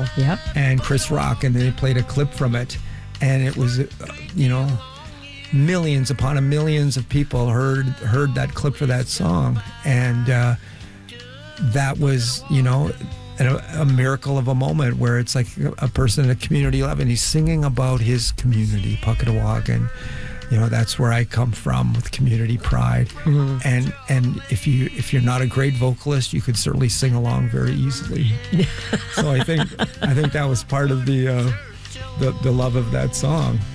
Festival. Yep. And Chris Rock, and they played a clip from it, and it was, millions upon millions of people heard that clip for that song, and that was, a miracle of a moment where it's like a person at community level, and he's singing about his community, Puckatawagan. That's where I come from, with community pride. Mm-hmm. And if you're not a great vocalist, you could certainly sing along very easily. So I think that was part of the love of that song.